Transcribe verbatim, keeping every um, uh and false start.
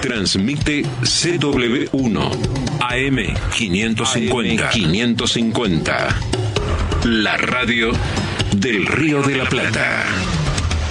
Transmite C W uno, A M quinientos cincuenta. quinientos cincuenta. La radio del Río de la Plata.